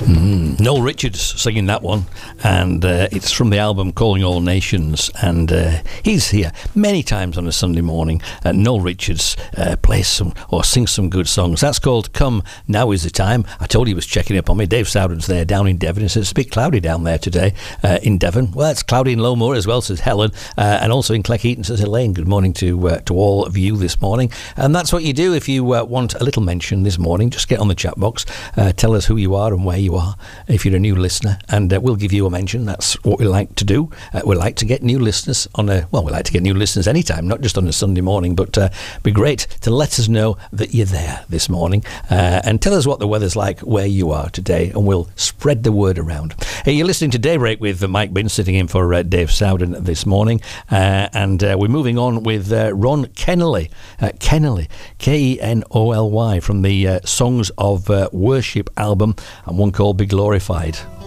Noel Richards singing that one, and it's from the album Calling All Nations, and he's here many times on a Sunday morning. Noel Richards plays some or sings some good songs. That's called Come Now Is the Time. I told you he was checking up on me. Dave Sowden's there down in Devon. He says it's a bit cloudy down there today in Devon. Well, it's cloudy in Lowmoor as well, says Helen, and also in Cleckheaton, says Elaine. Good morning to all of you this morning. And that's what you do if you want a little mention this morning. Just get on the chat box, tell us who you are and where you are if you're a new listener, and we'll give you a mention. That's what we like to do. We like to get new listeners we like to get new listeners anytime, not just on a Sunday morning, but it'd be great to let us know that you're there this morning, and tell us what the weather's like where you are today, and we'll spread the word around. Hey, you're listening to Daybreak with Mike Bin, sitting in for Dave Sowden this morning, and we're moving on with Ron Kenoly, Kenoly, from the Songs of Worship album, and one called Be Glorified.